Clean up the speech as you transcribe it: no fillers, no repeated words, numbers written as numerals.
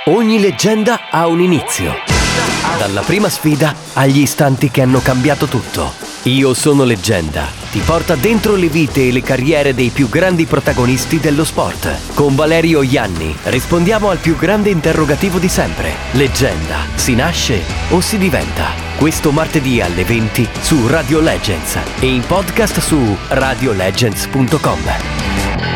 Ogni leggenda ha un inizio. Dalla prima sfida agli istanti che hanno cambiato tutto. Io sono leggenda. Ti porta dentro le vite e le carriere dei più grandi protagonisti dello sport. Con Valerio Ianni rispondiamo al più grande interrogativo di sempre. Leggenda, si nasce o si diventa? Questo martedì alle 20 su Radio Legends e in podcast su radiolegends.com.